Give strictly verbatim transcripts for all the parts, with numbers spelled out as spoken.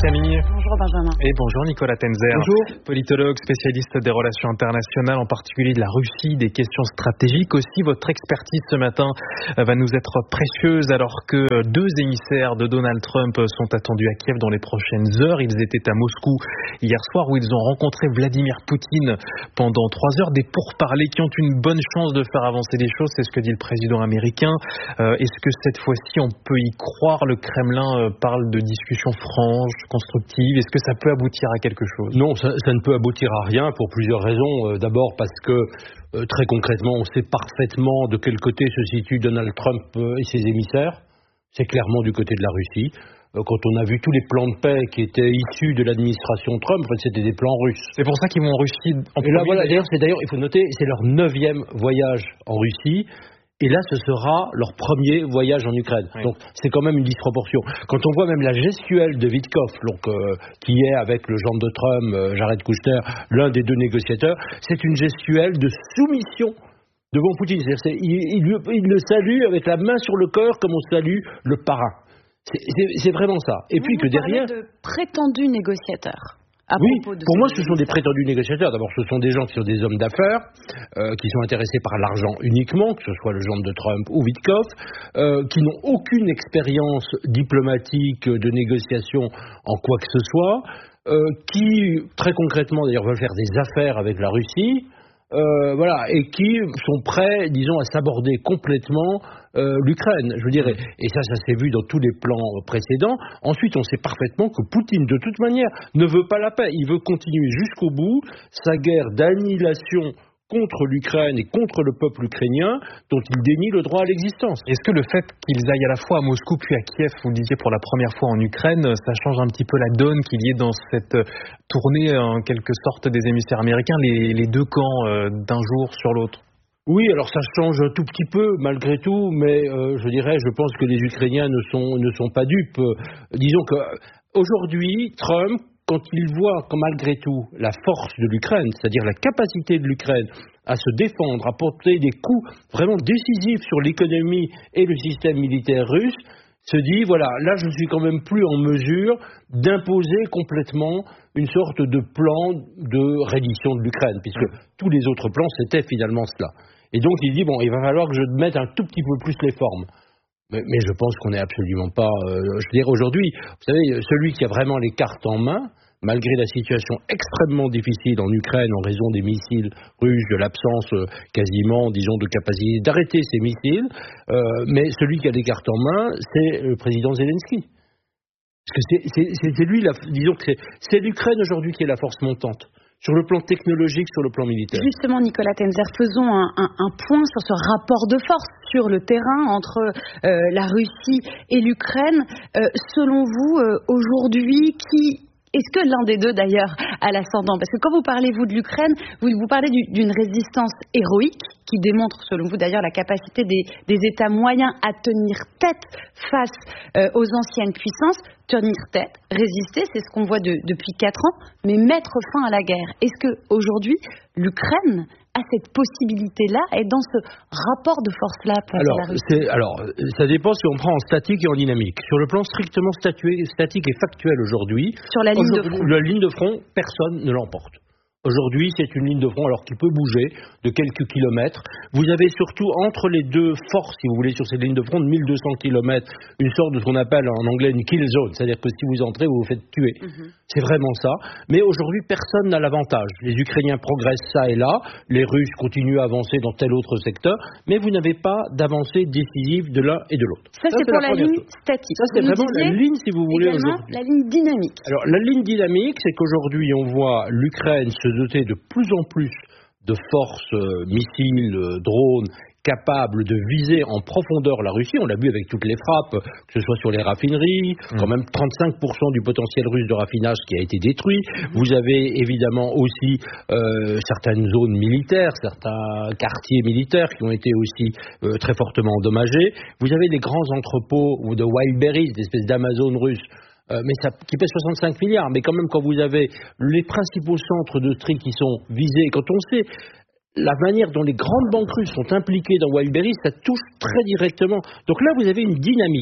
Camille. Bonjour Benjamin. Et bonjour Nicolas Tenzer. Bonjour. Politologue, spécialiste des relations internationales, en particulier de la Russie, des questions stratégiques aussi. Votre expertise ce matin va nous être précieuse alors que deux émissaires de Donald Trump sont attendus à Kiev dans les prochaines heures. Ils étaient à Moscou hier soir où ils ont rencontré Vladimir Poutine pendant trois heures. Des pourparlers qui ont une bonne chance de faire avancer les choses, c'est ce que dit le président américain. Euh, est-ce que cette fois-ci on peut y croire? Le Kremlin euh, parle de discussions franches, constructives. Est-ce que ça peut aboutir à quelque chose? Non, ça, ça ne peut aboutir à rien pour plusieurs raisons. Euh, d'abord parce que euh, très concrètement, on sait parfaitement de quel côté se situe Donald Trump euh, et ses émissaires. C'est clairement du côté de la Russie. Euh, quand on a vu tous les plans de paix qui étaient issus de l'administration Trump, en fait, c'était des plans russes. C'est pour ça qu'ils vont en Russie. En et là, voilà, d'ailleurs, c'est d'ailleurs, il faut noter, c'est leur neuvième voyage en Russie. Et là, ce sera leur premier voyage en Ukraine. Oui. Donc, c'est quand même une disproportion. Quand on voit même la gestuelle de Witkoff, donc, euh, qui est avec le gendre de Trump, euh, Jared Kushner, l'un des deux négociateurs, c'est une gestuelle de soumission devant Poutine. C'est-à-dire, c'est, il, il, il le salue avec la main sur le cœur comme on salue le parrain. C'est, c'est, c'est vraiment ça. Et vous puis vous que derrière... de prétendus négociateurs. À oui, propos de pour moi, ce ce sont des prétendus négociateurs. D'abord, ce sont des gens qui sont des hommes d'affaires, euh, qui sont intéressés par l'argent uniquement, que ce soit le genre de Trump ou Witkoff, euh, qui n'ont aucune expérience diplomatique de négociation en quoi que ce soit, euh, qui, très concrètement, d'ailleurs, veulent faire des affaires avec la Russie, euh, voilà, et qui sont prêts, disons, à s'aborder complètement Euh, l'Ukraine, je veux dire, et, et ça, ça s'est vu dans tous les plans précédents. Ensuite, on sait parfaitement que Poutine, de toute manière, ne veut pas la paix. Il veut continuer jusqu'au bout sa guerre d'annihilation contre l'Ukraine et contre le peuple ukrainien, dont il dénie le droit à l'existence. Est-ce que le fait qu'ils aillent à la fois à Moscou puis à Kiev, vous le disiez pour la première fois en Ukraine, ça change un petit peu la donne qu'il y ait dans cette tournée, en quelque sorte, des émissaires américains, les, les deux camps euh, d'un jour sur l'autre? Oui, alors ça change un tout petit peu malgré tout, mais euh, je dirais, je pense que les Ukrainiens ne sont ne sont pas dupes. Euh, disons que aujourd'hui, Trump, quand il voit que malgré tout la force de l'Ukraine, c'est-à-dire la capacité de l'Ukraine à se défendre, à porter des coups vraiment décisifs sur l'économie et le système militaire russe, se dit, voilà, là je suis quand même plus en mesure d'imposer complètement une sorte de plan de reddition de l'Ukraine, puisque tous les autres plans c'était finalement cela. Et donc il dit, bon, il va falloir que je mette un tout petit peu plus les formes. Mais, mais je pense qu'on n'est absolument pas... Euh, je veux dire, aujourd'hui, vous savez, celui qui a vraiment les cartes en main, malgré la situation extrêmement difficile en Ukraine en raison des missiles russes, de l'absence euh, quasiment, disons, de capacité d'arrêter ces missiles, euh, mais celui qui a les cartes en main, c'est le président Zelensky. Parce que c'est, c'est, c'est, c'est lui, la, disons que c'est, c'est l'Ukraine aujourd'hui qui est la force montante. Sur le plan technologique, sur le plan militaire. Justement, Nicolas Tenzer, faisons un, un, un point sur ce rapport de force sur le terrain entre euh, la Russie et l'Ukraine. Euh, selon vous, euh, aujourd'hui, qui... Est-ce que l'un des deux, d'ailleurs, a l'ascendant? Parce que quand vous parlez, vous, de l'Ukraine, vous, vous parlez du, d'une résistance héroïque qui démontre, selon vous, d'ailleurs, la capacité des, des États moyens à tenir tête face euh, aux anciennes puissances. Tenir tête, résister, c'est ce qu'on voit de, depuis quatre ans, mais mettre fin à la guerre. Est-ce qu'aujourd'hui, l'Ukraine a cette possibilité-là et dans ce rapport de force-là face alors, à la Russie? c'est, alors, ça dépend si on prend en statique et en dynamique. Sur le plan strictement statué, statique et factuel aujourd'hui, sur la ligne de front, la ligne de front, personne ne l'emporte. Aujourd'hui, c'est une ligne de front alors qui peut bouger de quelques kilomètres. Vous avez surtout entre les deux forces, si vous voulez, sur cette ligne de front de mille deux cents kilomètres, une sorte de ce qu'on appelle en anglais une kill zone, c'est-à-dire que si vous entrez, vous vous faites tuer. Mm-hmm. C'est vraiment ça. Mais aujourd'hui, personne n'a l'avantage. Les Ukrainiens progressent ça et là, les Russes continuent à avancer dans tel autre secteur, mais vous n'avez pas d'avancée décisive de l'un et de l'autre. Ça, ça c'est, c'est pour la, la ligne chose. Statique. Ça, c'est vous vraiment la ligne, si vous voulez, aujourd'hui. La ligne dynamique. Alors, la ligne dynamique, c'est qu'aujourd'hui, on voit l'Ukraine se doter de plus en plus de forces, euh, missiles, euh, drones, capables de viser en profondeur la Russie. On l'a vu avec toutes les frappes, que ce soit sur les raffineries, mmh. quand même trente-cinq pour cent du potentiel russe de raffinage qui a été détruit. Mmh. Vous avez évidemment aussi euh, certaines zones militaires, certains quartiers militaires qui ont été aussi euh, très fortement endommagés. Vous avez les grands entrepôts de Wildberries, des espèces d'Amazon russes, Euh, mais ça, qui pèse soixante-cinq milliards, mais quand même quand vous avez les principaux centres de tri qui sont visés, quand on sait la manière dont les grandes banques russes sont impliquées dans Wildberries, ça touche très directement. Donc là, vous avez une dynamique.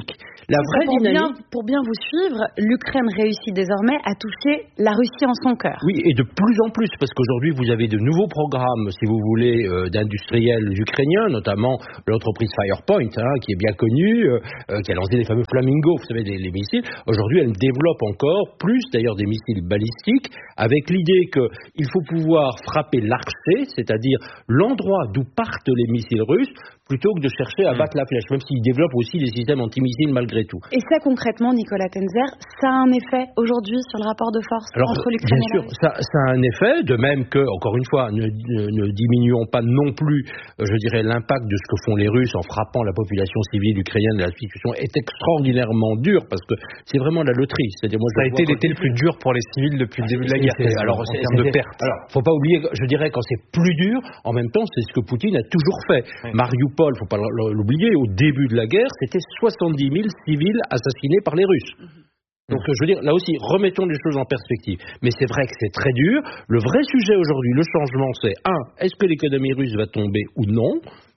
La vraie pour dynamique... Bien, pour bien vous suivre, l'Ukraine réussit désormais à toucher la Russie en son cœur. Oui, et de plus en plus, parce qu'aujourd'hui, vous avez de nouveaux programmes, si vous voulez, euh, d'industriels ukrainiens, notamment l'entreprise Firepoint, hein, qui est bien connue, euh, qui a lancé les fameux Flamingo, vous savez, les, les missiles. Aujourd'hui, elle développe encore plus, d'ailleurs, des missiles balistiques, avec l'idée qu'il faut pouvoir frapper l'archet, c'est-à-dire l'endroit d'où partent les missiles russes, plutôt que de chercher à battre la flèche, même s'ils développent aussi des systèmes antimissiles malgré tout. Et ça, concrètement, Nicolas Tenzer, ça a un effet aujourd'hui sur le rapport de force Alors, entre l'Ukraine bien et la sûr, Russie. ça, ça a un effet, de même que, encore une fois, ne, ne, ne diminuons pas non plus, euh, je dirais, l'impact de ce que font les Russes en frappant la population civile ukrainienne. La situation est extraordinairement dure, parce que c'est vraiment la loterie. C'est-à-dire, moi, je ça a été l'été le plus dur pour les civils depuis le début de la guerre, c'est, alors, en c'est, termes c'est, de pertes. Alors, faut pas oublier, je dirais, quand c'est plus dur, en même temps, c'est ce que Poutine a toujours fait. Oui. Mariupol, faut pas l'oublier, au début de la guerre, c'était soixante-dix mille civils assassinés par les Russes. Donc, je veux dire, là aussi, remettons les choses en perspective. Mais c'est vrai que c'est très dur. Le vrai sujet aujourd'hui, le changement, c'est un, est-ce que l'économie russe va tomber ou non ?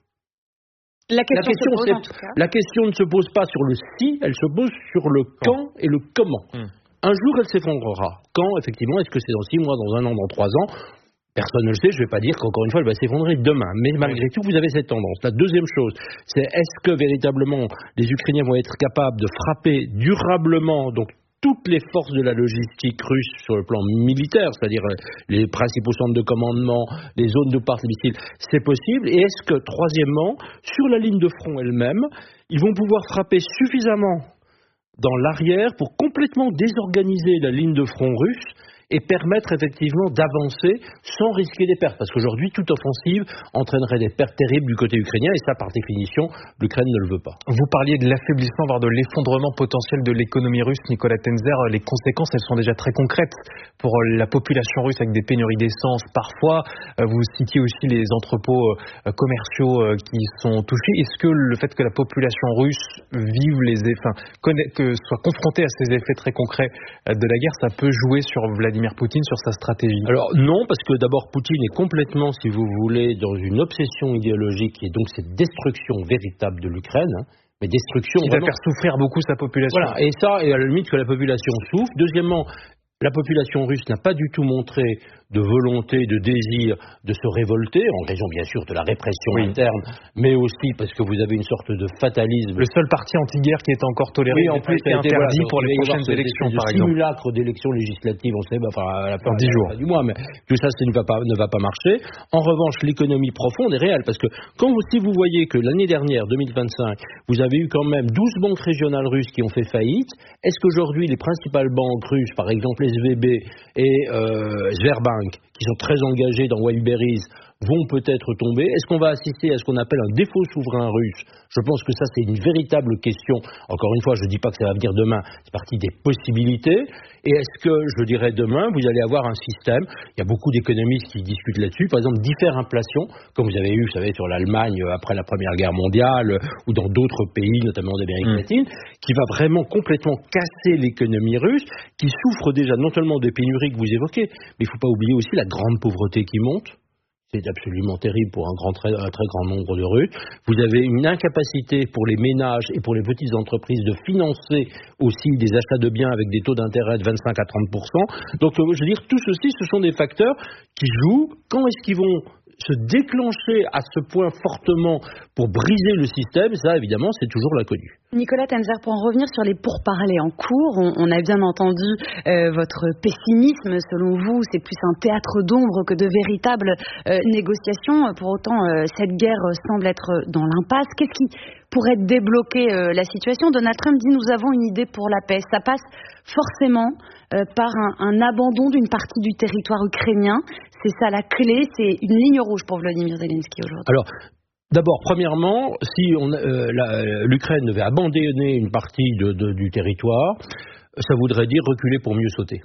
La question, la, question, se pose, en tout cas. La question ne se pose pas sur le si, elle se pose sur le quand et le comment. Hum. Un jour, elle s'effondrera. Quand, effectivement, est-ce que c'est dans six mois, dans un an, dans trois ans ? Personne ne le sait, je ne vais pas dire qu'encore une fois, elle va s'effondrer demain. Mais malgré tout, vous avez cette tendance. La deuxième chose, c'est est-ce que véritablement les Ukrainiens vont être capables de frapper durablement, donc toutes les forces de la logistique russe sur le plan militaire, c'est-à-dire les principaux centres de commandement, les zones de partent les missiles, c'est possible. Et est-ce que, troisièmement, sur la ligne de front elle-même, ils vont pouvoir frapper suffisamment dans l'arrière pour complètement désorganiser la ligne de front russe et permettre effectivement d'avancer sans risquer des pertes. Parce qu'aujourd'hui, toute offensive entraînerait des pertes terribles du côté ukrainien, et ça, par définition, l'Ukraine ne le veut pas. Vous parliez de l'affaiblissement, voire de l'effondrement potentiel de l'économie russe, Nicolas Tenzer. Les conséquences, elles sont déjà très concrètes pour la population russe, avec des pénuries d'essence parfois. Vous citiez aussi les entrepôts commerciaux qui sont touchés. Est-ce que le fait que la population russe vive les effets, enfin, que soit confrontée à ces effets très concrets de la guerre, ça peut jouer sur Vladimir Poutine, sur sa stratégie? Alors non, parce que d'abord Poutine est complètement, si vous voulez, dans une obsession idéologique et donc cette destruction véritable de l'Ukraine, hein, mais destruction qui vraiment... va faire souffrir beaucoup sa population. Voilà, et ça, et à la limite que la population souffre. Deuxièmement, la population russe n'a pas du tout montré de volonté, de désir de se révolter, en raison bien sûr de la répression oui. interne, mais aussi parce que vous avez une sorte de fatalisme. Le seul parti anti-guerre qui est encore toléré, oui, en plus, est interdit voilà, pour les prochaines élections, par exemple. Simulacre d'élections législatives, on sait, enfin, à la fin dix jours du mois, mais tout ça, ça ne va pas, ne va pas marcher. En revanche, l'économie profonde est réelle, parce que quand vous, si vous voyez que l'année dernière, deux mille vingt-cinq, vous avez eu quand même douze banques régionales russes qui ont fait faillite, est-ce qu'aujourd'hui les principales banques russes, par exemple S V B et euh, Sberbank, qui sont très engagés dans Wildberries, vont peut-être tomber. Est-ce qu'on va assister à ce qu'on appelle un défaut souverain russe? Je pense que ça, c'est une véritable question. Encore une fois, je ne dis pas que ça va venir demain, c'est partie des possibilités. Et est-ce que, je dirais demain, vous allez avoir un système, il y a beaucoup d'économistes qui discutent là-dessus, par exemple d'hyperinflation, comme vous avez eu, vous savez, sur l'Allemagne après la Première Guerre mondiale, ou dans d'autres pays, notamment d'Amérique mmh. latine, qui va vraiment complètement casser l'économie russe, qui souffre déjà non seulement des pénuries que vous évoquez, mais il ne faut pas oublier aussi la grande pauvreté qui monte. C'est absolument terrible pour un, grand, très, un très grand nombre de Russes. Vous avez une incapacité pour les ménages et pour les petites entreprises de financer aussi des achats de biens avec des taux d'intérêt de vingt-cinq à trente pour cent. Donc, je veux dire, tout ceci, ce sont des facteurs qui jouent. Quand est-ce qu'ils vont se déclencher à ce point fortement pour briser le système? Ça, évidemment, c'est toujours l'inconnu. Nicolas Tenzer, pour en revenir sur les pourparlers en cours, on, on a bien entendu euh, votre pessimisme. Selon vous, c'est plus un théâtre d'ombre que de véritables euh, négociations. Pour autant, euh, cette guerre semble être dans l'impasse. Qu'est-ce qui pourrait débloquer euh, la situation? Donald Trump dit « Nous avons une idée pour la paix ». Ça passe forcément euh, par un, un abandon d'une partie du territoire ukrainien. C'est ça la clé, c'est une ligne rouge pour Volodymyr Zelensky aujourd'hui. Alors, d'abord, premièrement, si on, euh, la, l'Ukraine devait abandonner une partie de, de, du territoire, ça voudrait dire reculer pour mieux sauter.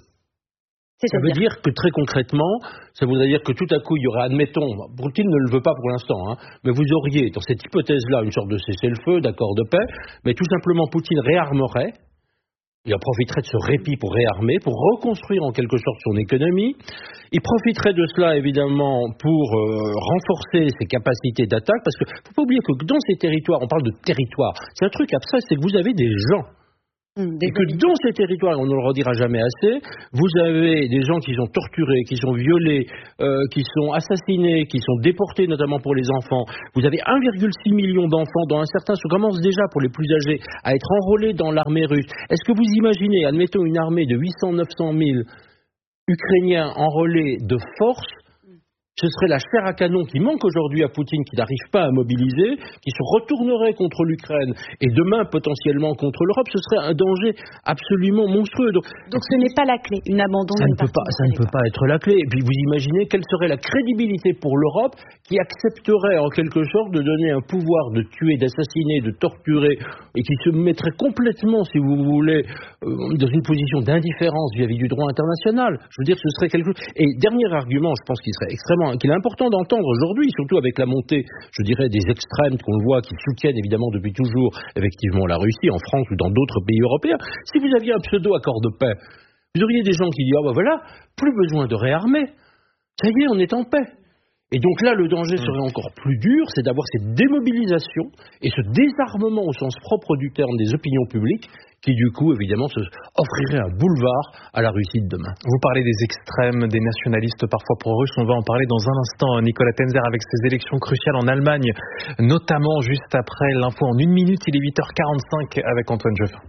Ça veut dire que très concrètement, ça voudrait dire que tout à coup, il y aurait, admettons, Poutine ne le veut pas pour l'instant, hein, mais vous auriez dans cette hypothèse-là une sorte de cessez-le-feu, d'accord de paix, mais tout simplement Poutine réarmerait, Il en profiterait de ce répit pour réarmer, pour reconstruire en quelque sorte son économie. Il profiterait de cela, évidemment, pour euh, renforcer ses capacités d'attaque, parce qu'il ne faut pas oublier que dans ces territoires, on parle de territoire, c'est un truc abstrait, c'est que vous avez des gens. Mmh, et que dans ces territoires, on ne le redira jamais assez, vous avez des gens qui sont torturés, qui sont violés, euh, qui sont assassinés, qui sont déportés, notamment pour les enfants. Vous avez un virgule six million d'enfants, dont un certain se commence déjà, pour les plus âgés, à être enrôlés dans l'armée russe. Est-ce que vous imaginez, admettons une armée de huit cents à neuf cent mille Ukrainiens enrôlés de force? Ce serait la chair à canon qui manque aujourd'hui à Poutine, qui n'arrive pas à mobiliser, qui se retournerait contre l'Ukraine et demain potentiellement contre l'Europe. Ce serait un danger absolument monstrueux. Donc, Donc ce n'est pas la clé, une abandon ça d'une ne peut pas, ça ne peut pas être la clé. Et puis vous imaginez quelle serait la crédibilité pour l'Europe qui accepterait en quelque sorte de donner un pouvoir de tuer, d'assassiner, de torturer et qui se mettrait complètement, si vous voulez, euh, dans une position d'indifférence vis-à-vis du droit international. Je veux dire, ce serait quelque chose. Et dernier argument, je pense qu'il serait extrêmement qu'il est important d'entendre aujourd'hui, surtout avec la montée, je dirais, des extrêmes qu'on le voit, qui soutiennent évidemment depuis toujours, effectivement, la Russie, en France ou dans d'autres pays européens. Si vous aviez un pseudo-accord de paix, vous auriez des gens qui disent « Ah ben voilà, plus besoin de réarmer, ça y est, on est en paix ». Et donc là, le danger serait encore plus dur, c'est d'avoir cette démobilisation et ce désarmement au sens propre du terme des opinions publiques qui, du coup, évidemment, se offrirait un boulevard à la Russie de demain. Vous parlez des extrêmes, des nationalistes parfois pro-russes. On va en parler dans un instant. Nicolas Tenzer, avec ses élections cruciales en Allemagne, notamment juste après l'info en une minute. Il est huit heures quarante-cinq avec Antoine Jeuffin.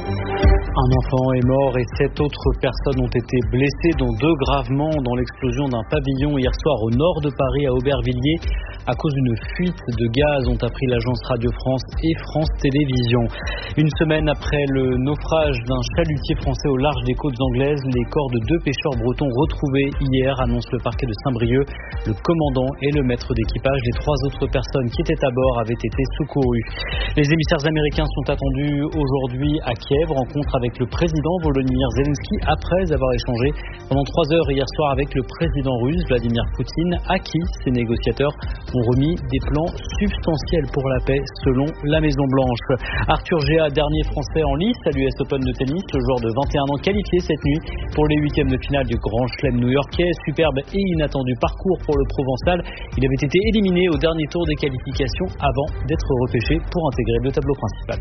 Un enfant est mort et sept autres personnes ont été blessées, dont deux gravement dans l'explosion d'un pavillon hier soir au nord de Paris, à Aubervilliers, à cause d'une fuite de gaz, ont appris l'agence Radio France et France Télévisions. Une semaine après le naufrage d'un chalutier français au large des côtes anglaises, les corps de deux pêcheurs bretons retrouvés hier, annonce le parquet de Saint-Brieuc. Le commandant et le maître d'équipage des trois autres personnes qui étaient à bord avaient été secourues. Les émissaires américains sont attendus aujourd'hui à Kiev, rencontre avec le président Volodymyr Zelensky après avoir échangé pendant trois heures hier soir avec le président russe Vladimir Poutine, à qui ces négociateurs ont remis des plans substantiels pour la paix selon la Maison-Blanche. Arthur Géat, dernier français en lice à l'U S Open de tennis, le joueur de vingt et un ans qualifié cette nuit pour les huitièmes de finale du Grand Chelem new-yorkais. Superbe et inattendu parcours pour le Provençal. Il avait été éliminé au dernier tour des qualifications avant d'être repêché pour intégrer le tableau principal.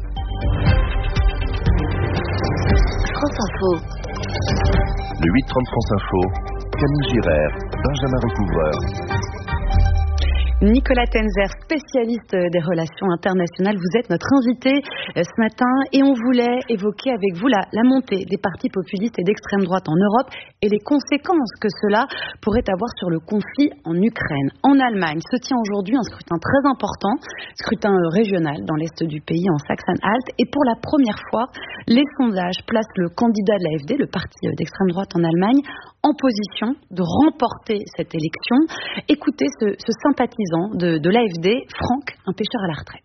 France Info. Le huit trente France Info, Camille Girard, Benjamin Recouvreur. Nicolas Tenzer, spécialiste des relations internationales, vous êtes notre invité ce matin et on voulait évoquer avec vous la, la montée des partis populistes et d'extrême droite en Europe et les conséquences que cela pourrait avoir sur le conflit en Ukraine. En Allemagne se tient aujourd'hui un scrutin très important, scrutin régional dans l'est du pays, en Saxe-Anhalt, et pour la première fois, les sondages placent le candidat de l'A F D, le parti d'extrême droite en Allemagne, en position de remporter cette élection. Écoutez ce, ce sympathisant de, de l'A F D, Franck, un pêcheur à la retraite.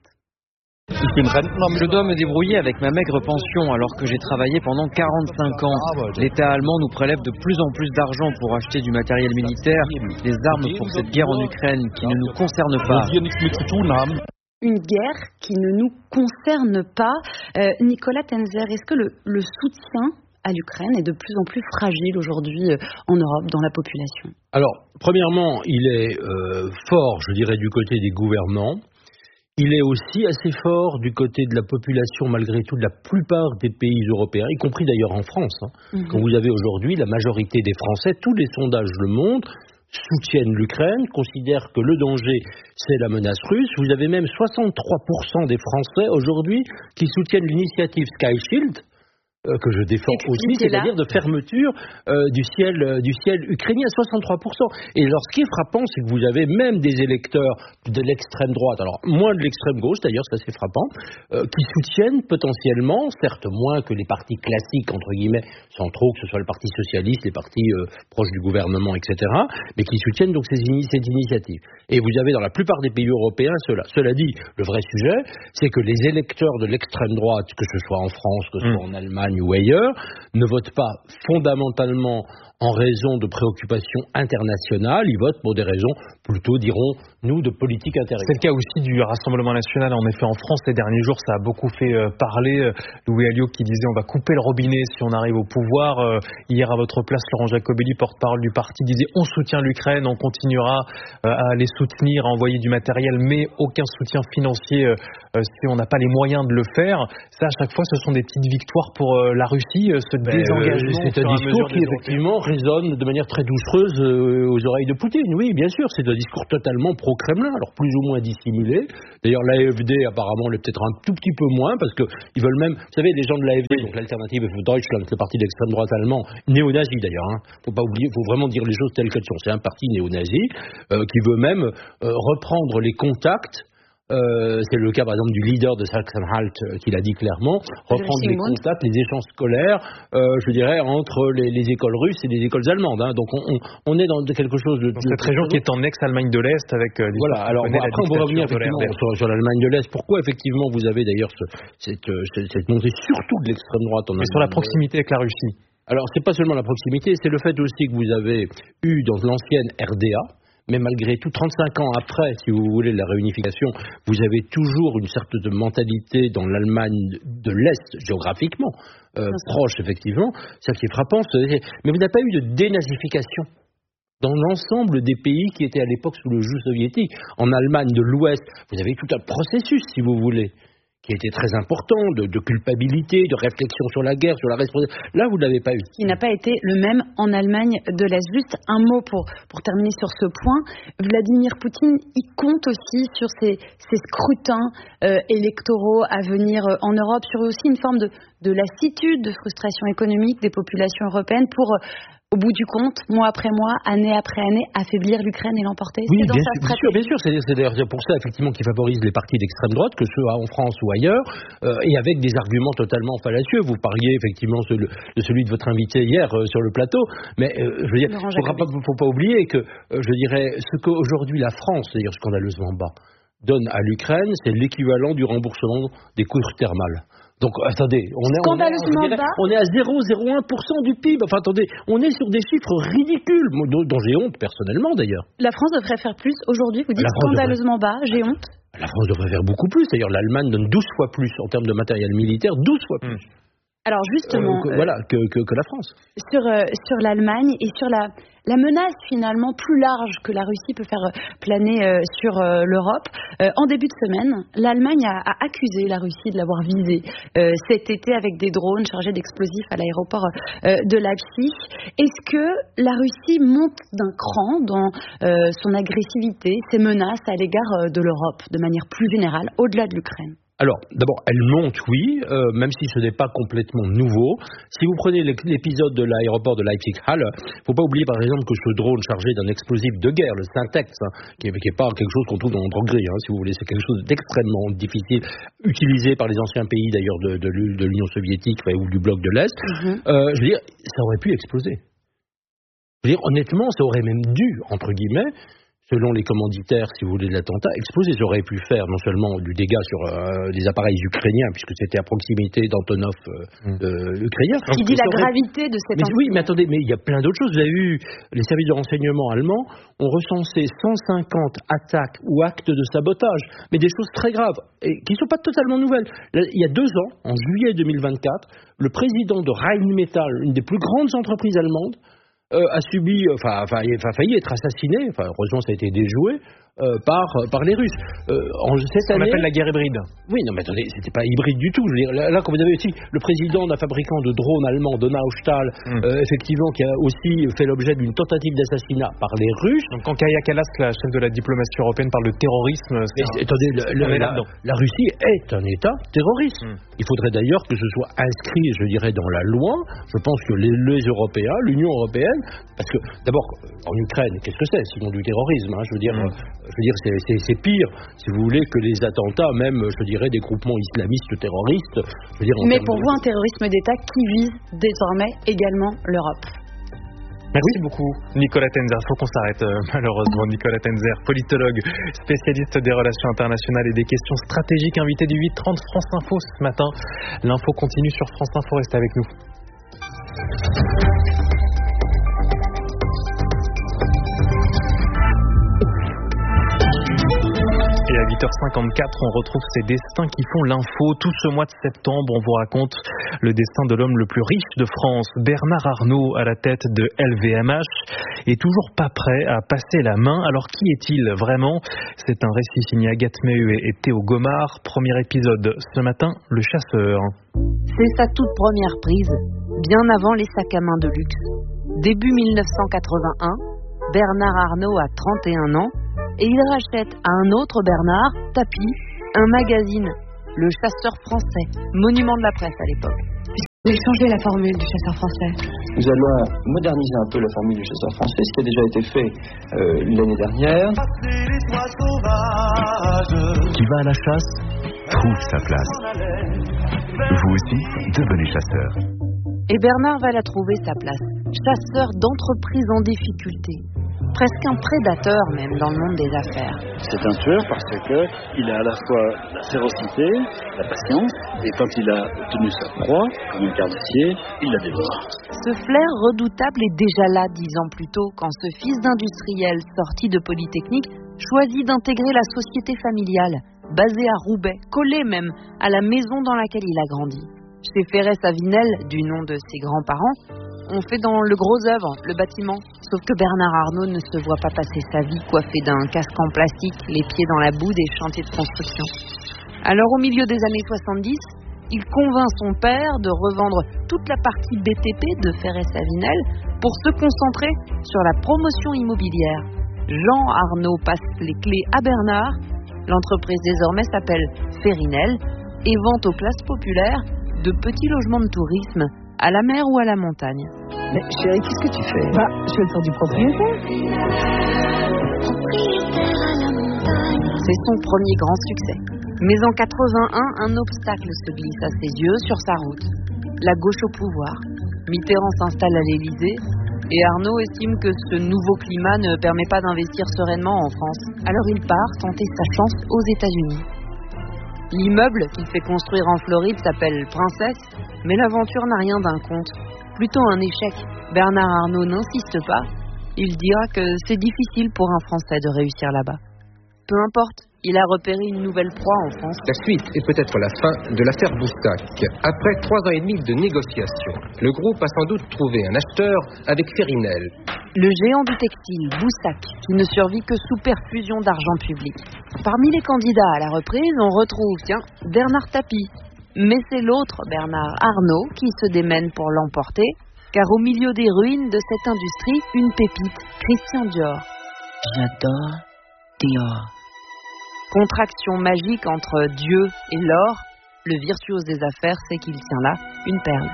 Je dois me débrouiller avec ma maigre pension alors que j'ai travaillé pendant quarante-cinq ans. L'État allemand nous prélève de plus en plus d'argent pour acheter du matériel militaire, des armes pour cette guerre en Ukraine qui ne nous concerne pas. Une guerre qui ne nous concerne pas. Euh, Nicolas Tenzer, est-ce que le, le soutien à l'Ukraine est de plus en plus fragile aujourd'hui en Europe, dans la population? Alors, premièrement, il est euh, fort, je dirais, du côté des gouvernants. Il est aussi assez fort du côté de la population, malgré tout, de la plupart des pays européens, y compris d'ailleurs en France. Hein. Mm-hmm. Quand vous avez aujourd'hui la majorité des Français, tous les sondages le montrent, soutiennent l'Ukraine, considèrent que le danger, c'est la menace russe. Vous avez même soixante-trois pour cent des Français aujourd'hui qui soutiennent l'initiative Sky Shield, que je défends aussi, c'est-à-dire de fermeture euh, du ciel euh, du ciel ukrainien, soixante-trois pour cent. Et alors, ce qui est frappant, c'est que vous avez même des électeurs de l'extrême droite, alors moins de l'extrême gauche, d'ailleurs, c'est assez frappant, euh, qui soutiennent potentiellement, certes moins que les partis classiques, entre guillemets, centraux, que ce soit le Parti socialiste, les partis euh, proches du gouvernement, et cetera, mais qui soutiennent donc ces ini- cette initiative. Et vous avez dans la plupart des pays européens cela. Cela dit, le vrai sujet, c'est que les électeurs de l'extrême droite, que ce soit en France, que ce soit mmh. en Allemagne, Allemagne ou ailleurs, ne votent pas fondamentalement en raison de préoccupations internationales, ils votent pour des raisons plutôt, dirons-nous, de politique intérieure. C'est le cas aussi du Rassemblement national. En effet, en France, ces derniers jours, ça a beaucoup fait euh, parler. Louis Alliot qui disait on va couper le robinet si on arrive au pouvoir. Euh, hier, à votre place, Laurent Jacobelli, porte-parole du parti, disait on soutient l'Ukraine, on continuera euh, à les soutenir, à envoyer du matériel, mais aucun soutien financier euh, si on n'a pas les moyens de le faire. Ça, à chaque fois, ce sont des petites victoires pour euh, la Russie, euh, ce ben, désengagement. Euh, c'est un discours qui, effectivement, résonne de manière très doucereuse euh, aux oreilles de Poutine. Oui, bien sûr, c'est un discours totalement pro-Kremlin, alors plus ou moins dissimulé. D'ailleurs, l'A F D, apparemment, l'est peut-être un tout petit peu moins, parce qu'ils veulent même... Vous savez, les gens de l'A F D, donc l'Alternative für Deutschland, le parti d'extrême droite allemand, néo-nazi d'ailleurs, hein, faut pas oublier, faut vraiment dire les choses telles qu'elles sont. C'est un parti néo-nazi euh, qui veut même euh, reprendre les contacts. Euh, c'est le cas par exemple du leader de Sachsen-Anhalt euh, qui l'a dit clairement, reprendre les contacts, les échanges scolaires, euh, je dirais, entre les, les écoles russes et les écoles allemandes. Hein. Donc on, on, on est dans quelque chose de... Dans cette de, région de... qui est en ex-Allemagne de l'Est avec... Euh, voilà, alors bon, après on va revenir effectivement sur, sur l'Allemagne de l'Est. Pourquoi effectivement vous avez d'ailleurs ce, cette, cette, cette montée surtout de l'extrême droite en Mais sur la proximité avec la Russie. Alors c'est pas seulement la proximité, c'est le fait aussi que vous avez eu dans l'ancienne R D A, mais malgré tout, trente-cinq ans après, si vous voulez, la réunification, vous avez toujours une certaine mentalité dans l'Allemagne de l'Est, géographiquement, euh, proche, effectivement. C'est ça qui est frappant. C'est... Mais vous n'avez pas eu de dénazification dans l'ensemble des pays qui étaient à l'époque sous le joug soviétique. En Allemagne de l'Ouest, vous avez tout un processus, si vous voulez, qui était très important, de, de culpabilité, de réflexion sur la guerre, sur la responsabilité. Là, vous ne l'avez pas eu. Il n'a pas été le même en Allemagne de l'Est. Juste un mot pour, pour terminer sur ce point. Vladimir Poutine, il compte aussi sur ces, ces scrutins euh, électoraux à venir en Europe, sur aussi une forme de, de lassitude, de frustration économique des populations européennes pour... Euh, au bout du compte, mois après mois, année après année, affaiblir l'Ukraine et l'emporter. Oui, c'est bien, sûr, bien sûr, bien sûr. C'est, c'est d'ailleurs pour ça effectivement qu'ils favorisent les partis d'extrême droite, que ceux en France ou ailleurs, euh, et avec des arguments totalement fallacieux. Vous parliez effectivement de, de celui de votre invité hier euh, sur le plateau, mais euh, je veux dire, il ne faut pas oublier que, euh, je dirais, ce qu'aujourd'hui la France, c'est-à-dire scandaleusement bas, donne à l'Ukraine, c'est l'équivalent du remboursement des cours thermales. Donc attendez, on est, on, est, on, dirait, on est à zéro virgule zéro un pour cent du P I B. Enfin attendez, on est sur des chiffres ridicules, dont j'ai honte personnellement d'ailleurs. La France devrait faire plus aujourd'hui, vous dites scandaleusement bas, j'ai honte. La France devrait faire beaucoup plus. D'ailleurs, l'Allemagne donne douze fois plus en termes de matériel militaire, douze fois plus. Mmh. Alors justement, euh, que, euh, voilà, que, que, que la France. Sur, euh, sur l'Allemagne et sur la, la menace finalement plus large que la Russie peut faire planer euh, sur euh, l'Europe. Euh, en début de semaine, l'Allemagne a, a accusé la Russie de l'avoir visée euh, cet été avec des drones chargés d'explosifs à l'aéroport euh, de Leipzig. Est-ce que la Russie monte d'un cran dans euh, son agressivité, ses menaces à l'égard de l'Europe de manière plus générale, au-delà de l'Ukraine ? Alors, d'abord, elle monte, oui, euh, même si ce n'est pas complètement nouveau. Si vous prenez l'épisode de l'aéroport de Leipzig-Halle, il ne faut pas oublier, par exemple, que ce drone chargé d'un explosif de guerre, le Syntex, hein, qui n'est pas quelque chose qu'on trouve dans le droguerie, hein, si vous voulez, c'est quelque chose d'extrêmement difficile, utilisé par les anciens pays, d'ailleurs, de, de, de l'Union soviétique ou du bloc de l'Est. Mm-hmm. euh, je veux dire, ça aurait pu exploser. Je veux dire, honnêtement, ça aurait même dû, entre guillemets, selon les commanditaires, si vous voulez, de l'attentat, exploser. Ils auraient pu faire non seulement du dégât sur euh, les appareils ukrainiens, puisque c'était à proximité d'Antonov euh, mmh. euh, ukrainien. Qui dit la aurait... gravité de cette incident. Oui, mais attendez, mais il y a plein d'autres choses. Vous avez eu, les services de renseignement allemands ont recensé cent cinquante attaques ou actes de sabotage, mais des choses très graves, et qui ne sont pas totalement nouvelles. Il y a deux ans, en juillet deux mille vingt-quatre, le président de Rheinmetall, une des plus grandes entreprises allemandes, Euh, a subi, enfin, enfin, a failli être assassiné, enfin, heureusement ça a été déjoué, euh, par, par les Russes. Euh, en cette On année, appelle la guerre hybride. Oui, non mais attendez, c'était pas hybride du tout. Je veux dire, là, là, quand vous avez aussi le président d'un fabricant de drones allemand, Donaustahl, mm. euh, effectivement, qui a aussi fait l'objet d'une tentative d'assassinat par les Russes. Donc quand Kaja Kallas, la chef de la diplomatie européenne, parle de terrorisme, c'est mais, un... attendez, le, le, la, la Russie est un État terroriste. Mm. Il faudrait d'ailleurs que ce soit inscrit, je dirais, dans la loi. Je pense que les, les Européens, l'Union européenne, parce que d'abord, en Ukraine, qu'est-ce que c'est sinon du terrorisme, hein, je veux dire, mm. euh, je veux dire, c'est, c'est, c'est pire, si vous voulez, que les attentats, même, je dirais, des groupements islamistes terroristes. Je veux dire, mais pour de... vous, un terrorisme d'État qui vise désormais également l'Europe. Merci beaucoup Nicolas Tenzer. Il faut qu'on s'arrête euh, malheureusement. Nicolas Tenzer, politologue, spécialiste des relations internationales et des questions stratégiques, invité du huit trente France Info ce matin. L'info continue sur France Info, restez avec nous. Et à huit heures cinquante-quatre, on retrouve ces destins qui font l'info. Tout ce mois de septembre, on vous raconte le destin de l'homme le plus riche de France, Bernard Arnault, à la tête de L V M H, est toujours pas prêt à passer la main. Alors qui est-il vraiment? C'est un récit signé Agathe Méhuet et Théo Gomard. Premier épisode ce matin, Le Chasseur. C'est sa toute première prise, bien avant les sacs à main de luxe. Début mille neuf cent quatre-vingt-un, Bernard Arnault a trente et un ans et il rachète à un autre Bernard, Tapie, un magazine, Le Chasseur français, monument de la presse à l'époque. Vous avez changé la formule du Chasseur français. Nous allons moderniser un peu la formule du Chasseur français, ce qui a déjà été fait euh, l'année dernière. Qui va à la chasse trouve sa place. Vous aussi, devenez chasseur. Et Bernard va la trouver sa place. Chasseur d'entreprise en difficulté. Presque un prédateur même dans le monde des affaires. C'est un tueur parce qu'il a à la fois la férocité, la patience, et quand il a tenu sa proie, comme un carnassier, il la dévore. Ce flair redoutable est déjà là dix ans plus tôt, quand ce fils d'industriel sorti de Polytechnique choisit d'intégrer la société familiale, basée à Roubaix, collée même à la maison dans laquelle il a grandi. Chez Ferré-Savinel, du nom de ses grands-parents, on fait dans le gros œuvre, le bâtiment. Sauf que Bernard Arnault ne se voit pas passer sa vie coiffé d'un casque en plastique, les pieds dans la boue des chantiers de construction. Alors au milieu des années soixante-dix, il convainc son père de revendre toute la partie B T P de Ferré-Savinel pour se concentrer sur la promotion immobilière. Jean Arnault passe les clés à Bernard. L'entreprise désormais s'appelle Ferrinel et vend aux classes populaires de petits logements de tourisme à la mer ou à la montagne. Mais chérie, qu'est-ce que tu fais? Bah, je fais le tour du propriétaire. C'est son premier grand succès. Mais en quatre-vingt-un, un obstacle se glisse à ses yeux sur sa route. La gauche au pouvoir. Mitterrand s'installe à l'Élysée et Arnault estime que ce nouveau climat ne permet pas d'investir sereinement en France. Alors il part tenter sa chance aux États-Unis. L'immeuble qu'il fait construire en Floride s'appelle Princesse, mais l'aventure n'a rien d'un conte. Plutôt un échec. Bernard Arnault n'insiste pas. Il dira que c'est difficile pour un Français de réussir là-bas. Peu importe, il a repéré une nouvelle proie en France. La suite est peut-être la fin de l'affaire Boussac. Après trois ans et demi de négociations, le groupe a sans doute trouvé un acheteur avec Ferrinel. Le géant du textile, Boussac, qui ne survit que sous perfusion d'argent public. Parmi les candidats à la reprise, on retrouve, tiens, Bernard Tapie. Mais c'est l'autre Bernard Arnault qui se démène pour l'emporter, car au milieu des ruines de cette industrie, une pépite, Christian Dior. J'adore Dior. Contraction magique entre Dieu et l'or, le virtuose des affaires sait qu'il tient là une perle.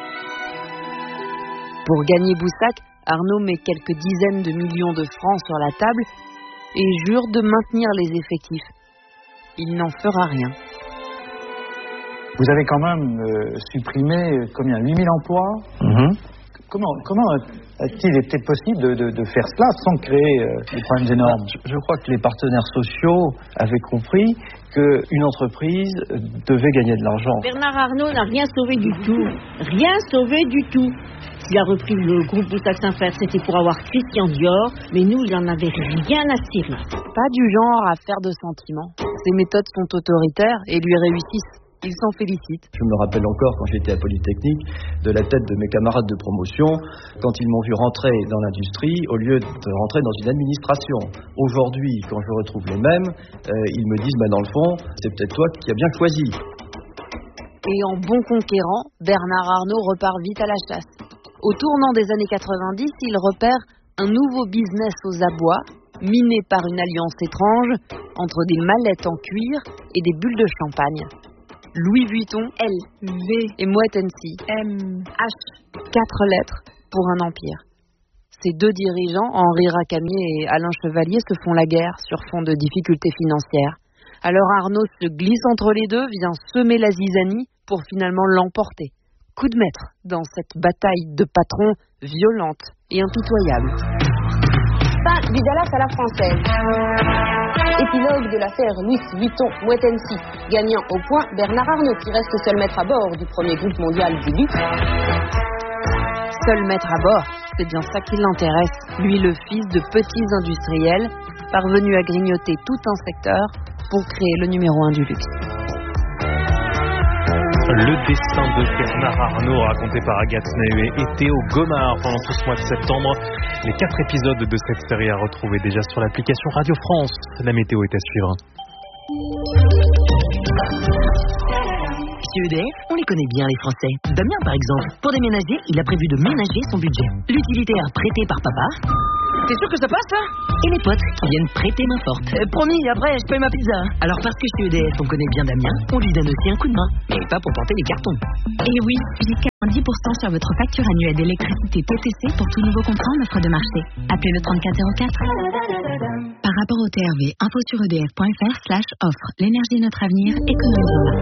Pour gagner Boussac, Arnault met quelques dizaines de millions de francs sur la table et jure de maintenir les effectifs. Il n'en fera rien. Vous avez quand même euh, supprimé combien huit mille emplois. Mmh. Comment, comment a-t-il été possible de, de, de faire cela sans créer euh, des problèmes énormes? je, je crois que les partenaires sociaux avaient compris qu'une entreprise devait gagner de l'argent. Bernard Arnault n'a rien sauvé du tout. Rien sauvé du tout. Il a repris le groupe Boussac-Saint-Frère, c'était pour avoir Christian Dior, mais nous, il n'en avait rien à cirer. Pas du genre à faire de sentiments. Ses méthodes sont autoritaires et lui réussissent. Il s'en félicite. Je me rappelle encore quand j'étais à Polytechnique, de la tête de mes camarades de promotion, quand ils m'ont vu rentrer dans l'industrie, au lieu de rentrer dans une administration. Aujourd'hui, quand je retrouve les mêmes, euh, ils me disent, bah, dans le fond, c'est peut-être toi qui as bien choisi. Et en bon conquérant, Bernard Arnault repart vite à la chasse. Au tournant des années quatre-vingt-dix, il repère un nouveau business aux abois, miné par une alliance étrange entre des mallettes en cuir et des bulles de champagne. Louis Vuitton, L, V et Moët Hennessy, M, H, quatre lettres pour un empire. Ces deux dirigeants, Henri Racamier et Alain Chevalier, se font la guerre sur fond de difficultés financières. Alors Arnault se glisse entre les deux, vient semer la zizanie pour finalement l'emporter. coup de maître dans cette bataille de patrons violente et impitoyable. Fin du Dallas à la française. Épilogue de l'affaire Louis Vuitton-Wait and See. Gagnant au point, Bernard Arnault qui reste seul maître à bord du premier groupe mondial du luxe. Seul maître à bord, c'est bien ça qui l'intéresse. Lui, le fils de petits industriels, parvenu à grignoter tout un secteur pour créer le numéro un du luxe. Le destin de Bernard Arnault, raconté par Agathe Nahuet et Théo Gomard pendant tout ce mois de septembre. Les quatre épisodes de cette série à retrouver déjà sur l'application Radio France. La météo est à suivre. Chez E D F, on les connaît bien les Français. Damien par exemple, pour déménager, il a prévu de ménager son budget. L'utilitaire prêté par papa. T'es sûr que ça passe là? Et les potes qui viennent prêter main forte. euh, Promis, après je paye ma pizza. Alors parce que chez E D F on connaît bien Damien, on lui donne aussi un coup de main. Mais pas pour porter les cartons. Et oui, jusqu'à dix pour cent sur votre facture annuelle d'électricité T T C pour tout nouveau contrat en offre de marché. Appelez le trente-quatre zéro quatre. Par rapport au T R V, info sur edf.fr slash offre. L'énergie est notre avenir, économisons-la.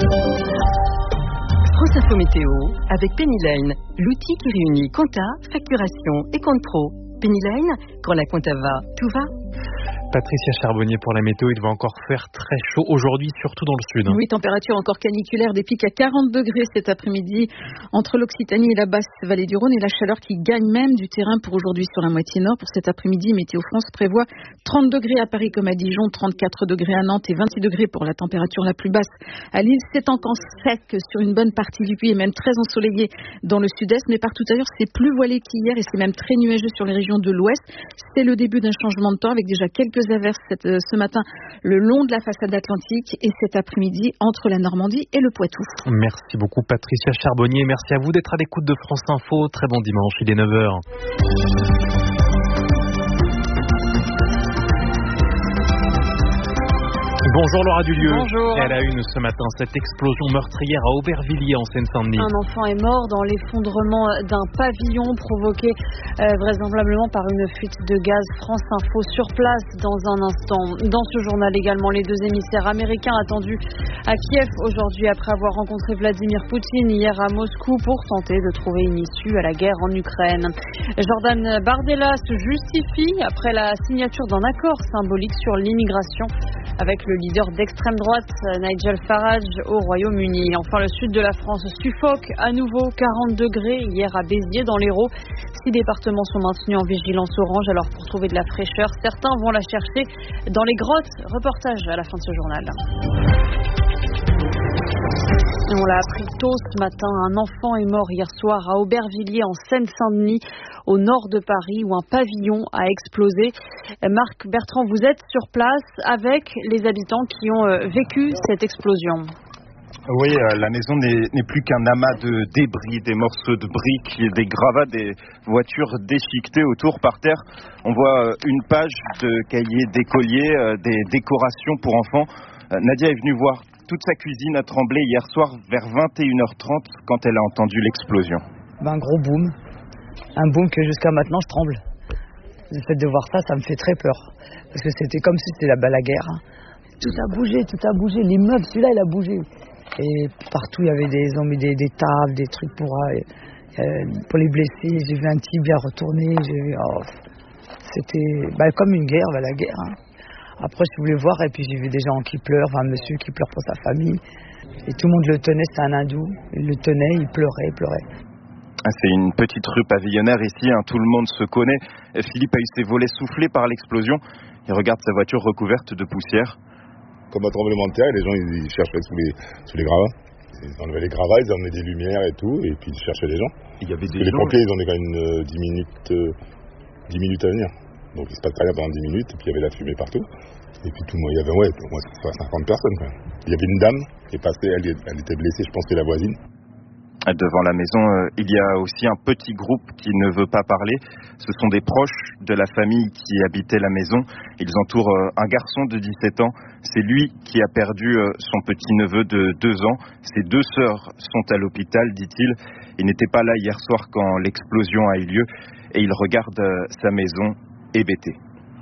France Info Météo avec Penny Lane, l'outil qui réunit compta, facturation et compte pro. Penny Lane, quand la compta va, tout va. Patricia Charbonnier pour la météo, il va encore faire très chaud aujourd'hui, surtout dans le sud. Oui, température encore caniculaire, des pics à quarante degrés cet après-midi entre l'Occitanie et la basse vallée du Rhône et la chaleur qui gagne même du terrain pour aujourd'hui sur la moitié nord. Pour cet après-midi, Météo France prévoit trente degrés à Paris comme à Dijon, trente-quatre degrés à Nantes et vingt-six degrés pour la température la plus basse à Lille. C'est encore sec sur une bonne partie du pays et même très ensoleillé dans le sud-est, mais partout ailleurs c'est plus voilé qu'hier et c'est même très nuageux sur les régions de l'ouest. C'est le début d'un changement de temps avec déjà quelques averses cette, euh, ce matin le long de la façade atlantique et cet après-midi entre la Normandie et le Poitou. Merci beaucoup Patricia Charbonnier, merci à vous d'être à l'écoute de France Info. Très bon dimanche, il est neuf heures. Bonjour Laura Dulieu. Bonjour. Et à la une ce matin, cette explosion meurtrière à Aubervilliers en Seine-Saint-Denis. Un enfant est mort dans l'effondrement d'un pavillon provoqué euh, vraisemblablement par une fuite de gaz. France Info sur place dans un instant. Dans ce journal également, les deux émissaires américains attendus à Kiev aujourd'hui après avoir rencontré Vladimir Poutine hier à Moscou pour tenter de trouver une issue à la guerre en Ukraine. Jordan Bardella se justifie après la signature d'un accord symbolique sur l'immigration avec le leader d'extrême droite, Nigel Farage, au Royaume-Uni. Enfin, le sud de la France suffoque à nouveau, quarante degrés hier à Béziers dans l'Hérault. Six départements sont maintenus en vigilance orange. Alors pour trouver de la fraîcheur, certains vont la chercher dans les grottes. Reportage à la fin de ce journal. On l'a appris tôt ce matin, un enfant est mort hier soir à Aubervilliers en Seine-Saint-Denis, au nord de Paris, où un pavillon a explosé. Marc Bertrand, vous êtes sur place avec les habitants qui ont vécu cette explosion. Oui, euh, la maison n'est, n'est plus qu'un amas de débris, des morceaux de briques, des gravats, des voitures déchiquetées autour par terre. On voit euh, une page de cahiers d'écoliers, euh, des décorations pour enfants. Euh, Nadia est venue voir. Toute sa cuisine a tremblé hier soir vers vingt et une heures trente quand elle a entendu l'explosion. Ben, un gros boom. Un boom que jusqu'à maintenant je tremble. Le fait de voir ça, ça me fait très peur. Parce que c'était comme si c'était la, la guerre. Hein. Tout a bougé, tout a bougé. L'immeuble, celui-là, il a bougé. Et partout, il y avait des, ils ont mis des, des tables, des trucs pour, euh, pour les blessés. J'ai vu un tibia retourner. J'ai vu, oh, c'était ben, comme une guerre, ben, la guerre. Hein. Après, je voulais voir, et puis j'ai vu des gens qui pleurent, enfin, un monsieur qui pleure pour sa famille. Et tout le monde le tenait, c'était un hindou. Il le tenait, il pleurait, il pleurait. C'est une petite rue pavillonnaire ici, hein, tout le monde se connaît. Philippe a eu ses volets soufflés par l'explosion. Il regarde sa voiture recouverte de poussière. Comme un tremblement de terre, les gens ils, ils cherchaient sous les, sous les gravats. Ils enlevaient les gravats, ils emmenaient des lumières et tout, et puis ils cherchaient les gens. Il y avait des les gens... pompiers, ils ont quand même euh, dix minutes, euh, dix minutes à venir. Donc il se passe rien pendant dix minutes, et puis il y avait la fumée partout. Et puis tout le monde, il y avait ouais, au moins cinquante personnes. Quoi. Il y avait une dame qui est passée, elle, elle était blessée, je pense que c'est la voisine. Devant la maison, euh, il y a aussi un petit groupe qui ne veut pas parler. Ce sont des proches de la famille qui habitaient la maison. Ils entourent euh, un garçon de dix-sept ans. C'est lui qui a perdu euh, son petit-neveu de deux ans. Ses deux sœurs sont à l'hôpital, dit-il. Il n'était pas là hier soir quand l'explosion a eu lieu et il regarde euh, sa maison hébétée.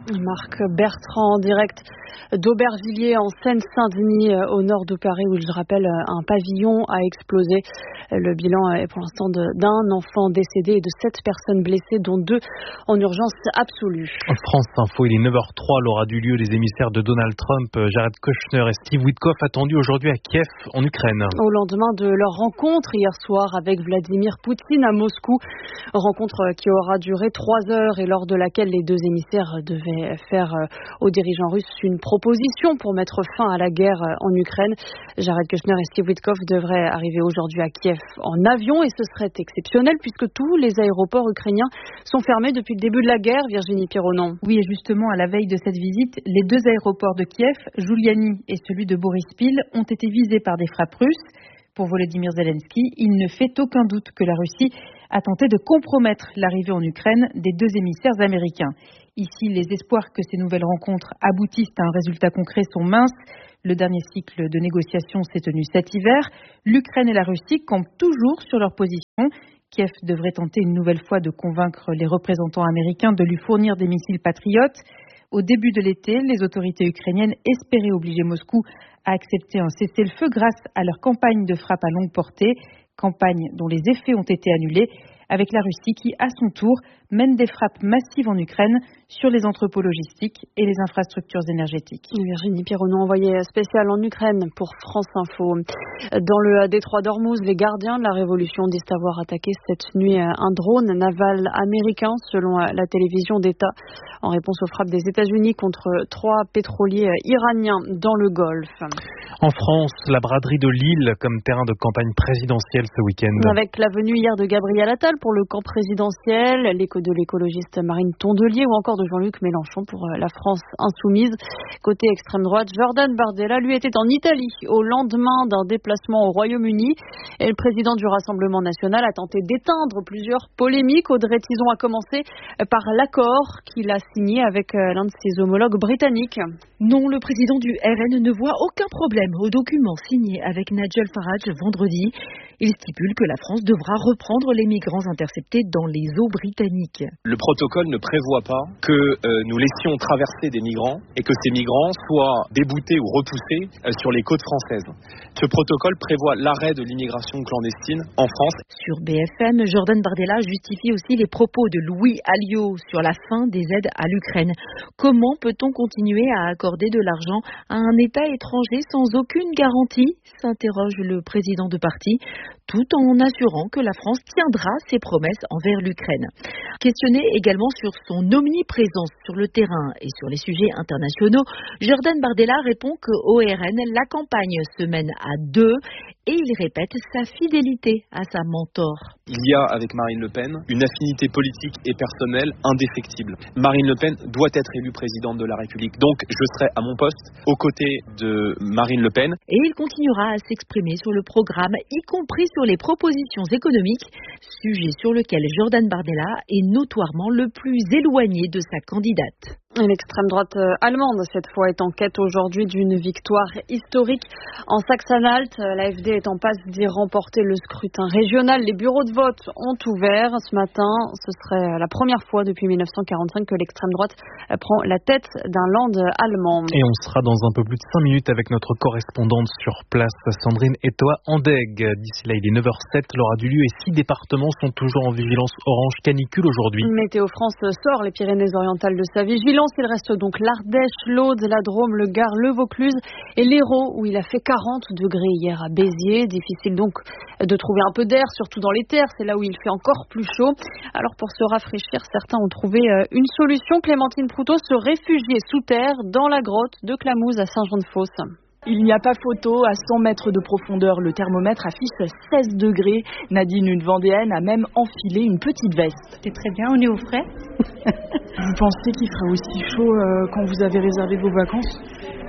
Marc Bertrand en direct d'Aubervilliers en Seine-Saint-Denis au nord de Paris où, je rappelle, un pavillon a explosé. Le bilan est pour l'instant de, d'un enfant décédé et de sept personnes blessées dont deux en urgence absolue. France Info, il est neuf heures zéro trois, l'aura du lieu les émissaires de Donald Trump, Jared Kushner et Steve Witkoff attendus aujourd'hui à Kiev en Ukraine. Au lendemain de leur rencontre hier soir avec Vladimir Poutine à Moscou, rencontre qui aura duré trois heures et lors de laquelle les deux émissaires devaient faire aux dirigeants russes une proposition pour mettre fin à la guerre en Ukraine. Jared Kushner et Steve Witkoff devraient arriver aujourd'hui à Kiev en avion et ce serait exceptionnel puisque tous les aéroports ukrainiens sont fermés depuis le début de la guerre. Virginie Pironnon. Oui, et justement, à la veille de cette visite, les deux aéroports de Kiev, Juliani et celui de Boryspil, ont été visés par des frappes russes. Pour Volodymyr Zelensky, il ne fait aucun doute que la Russie a tenté de compromettre l'arrivée en Ukraine des deux émissaires américains. Ici, les espoirs que ces nouvelles rencontres aboutissent à un résultat concret sont minces. Le dernier cycle de négociations s'est tenu cet hiver. L'Ukraine et la Russie campent toujours sur leur position. Kiev devrait tenter une nouvelle fois de convaincre les représentants américains de lui fournir des missiles patriotes. Au début de l'été, les autorités ukrainiennes espéraient obliger Moscou à accepter un cessez-le-feu grâce à leur campagne de frappe à longue portée, campagne dont les effets ont été annulés, avec la Russie qui, à son tour, mène des frappes massives en Ukraine sur les entrepôts logistiques et les infrastructures énergétiques. Virginie Pironneau, envoyée spéciale en Ukraine pour France Info. Dans le détroit d'Ormuz, les gardiens de la Révolution disent avoir attaqué cette nuit un drone naval américain, selon la télévision d'État, en réponse aux frappes des États-Unis contre trois pétroliers iraniens dans le Golfe. En France, la braderie de Lille comme terrain de campagne présidentielle ce week-end. Avec la venue hier de Gabriel Attal pour le camp présidentiel, l'écho de l'écologiste Marine Tondelier ou encore de Jean-Luc Mélenchon pour la France insoumise. Côté extrême droite, Jordan Bardella, lui, était en Italie au lendemain d'un déplacement au Royaume-Uni. Et le président du Rassemblement national a tenté d'éteindre plusieurs polémiques. Audrey Tison a commencé par l'accord qu'il a signé avec l'un de ses homologues britanniques. Non, le président du R N ne voit aucun problème au document signé avec Nigel Farage vendredi. Il stipule que la France devra reprendre les migrants interceptés dans les eaux britanniques. Le protocole ne prévoit pas que euh, nous laissions traverser des migrants et que ces migrants soient déboutés ou repoussés euh, sur les côtes françaises. Ce protocole prévoit l'arrêt de l'immigration clandestine en France. Sur B F M, Jordan Bardella justifie aussi les propos de Louis Alliot sur la fin des aides à l'Ukraine. Comment peut-on continuer à accorder de l'argent à un État étranger sans aucune garantie, s'interroge le président de parti, tout en assurant que la France tiendra ses promesses envers l'Ukraine. Questionné également sur son omniprésence sur le terrain et sur les sujets internationaux, Jordan Bardella répond qu'au R N, l'accompagne se mène à deux et il répète sa fidélité à sa mentor. Il y a avec Marine Le Pen une affinité politique et personnelle indéfectible. Marine Le Pen doit être élue présidente de la République, donc je serai à mon poste aux côtés de Marine Le Pen. Et il continuera à s'exprimer sur le programme, y compris sur les propositions économiques, sujet sur lequel Jordan Bardella est notoirement le plus éloigné de sa candidate. L'extrême droite allemande, cette fois, est en quête aujourd'hui d'une victoire historique en Saxe-Anhalt. La F D est en passe d'y remporter le scrutin régional. Les bureaux de vote ont ouvert ce matin. Ce serait la première fois depuis mille neuf cent quarante-cinq que l'extrême droite prend la tête d'un land allemand. Et on sera dans un peu plus de cinq minutes avec notre correspondante sur place, Sandrine Etoa-Andeg. D'ici là, il est neuf heures sept, l'aura du lieu et six départements sont toujours en vigilance orange canicule aujourd'hui. Météo France sort les Pyrénées-Orientales de sa vigilance. Il reste donc l'Ardèche, l'Aude, la Drôme, le Gard, le Vaucluse et l'Hérault où il a fait quarante degrés hier à Béziers. Difficile donc de trouver un peu d'air, surtout dans les terres. C'est là où il fait encore plus chaud. Alors pour se rafraîchir, certains ont trouvé une solution. Clémentine Proutot se réfugier sous terre dans la grotte de Clamouze à Saint-Jean-de-Fosse. Il n'y a pas photo, à cent mètres de profondeur, le thermomètre affiche seize degrés. Nadine, une Vendéenne, a même enfilé une petite veste. C'est très bien, on est au frais. Vous pensez qu'il fera aussi chaud euh, quand vous avez réservé vos vacances ?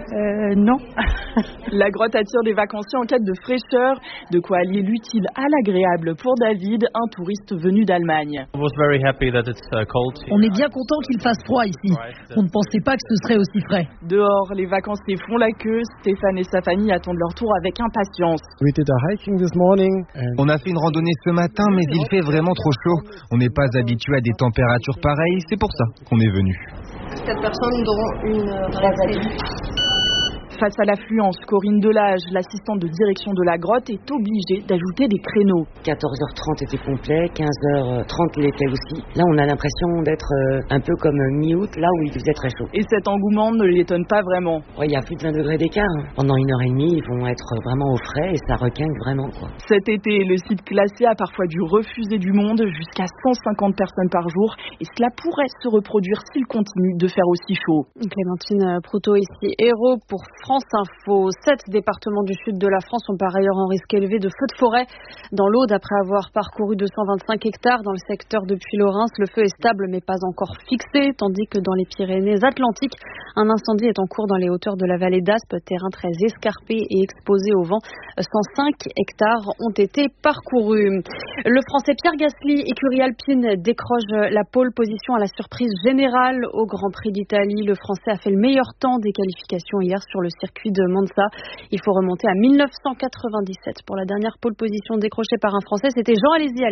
Euh, non. La grotte attire des vacanciers en quête de fraîcheur, de quoi allier l'utile à l'agréable pour David, un touriste venu d'Allemagne. On est bien content qu'il fasse froid ici. On ne pensait pas que ce serait aussi frais. Dehors, les vacanciers font la queue. Stéphane et sa famille attendent leur tour avec impatience. On a fait une randonnée ce matin, mais il fait vraiment trop chaud. On n'est pas habitué à des températures pareilles, c'est pour ça qu'on est venu. Quatre personnes dont une réalité. Face à l'affluence, Corinne Delage, l'assistante de direction de la grotte, est obligée d'ajouter des créneaux. quatorze heures trente était complet, quinze heures trente l'était aussi. Là, on a l'impression d'être un peu comme mi-août, là où il faisait très chaud. Et cet engouement ne l'étonne pas vraiment. Ouais, il y a plus de vingt degrés d'écart. Hein. Pendant une heure et demie, ils vont être vraiment au frais et ça requinque vraiment, quoi. Cet été, le site classé a parfois dû refuser du monde, jusqu'à cent cinquante personnes par jour. Et cela pourrait se reproduire s'il continue de faire aussi chaud. Clémentine Proutot ici, héros pour France Info. Sept départements du sud de la France sont par ailleurs en risque élevé de feux de forêt. Dans l'Aude, après avoir parcouru deux cent vingt-cinq hectares dans le secteur de Puy-Lorrains, le feu est stable mais pas encore fixé, tandis que dans les Pyrénées-Atlantiques, un incendie est en cours dans les hauteurs de la vallée d'Aspe, terrain très escarpé et exposé au vent. cent cinq hectares ont été parcourus. Le Français Pierre Gasly, écurie alpine, décroche la pole position à la surprise générale au Grand Prix d'Italie. Le Français a fait le meilleur temps des qualifications hier sur le circuit de Monza. Il faut remonter à mille neuf cent quatre-vingt-dix-sept pour la dernière pole position décrochée par un Français. C'était Jean Alesi.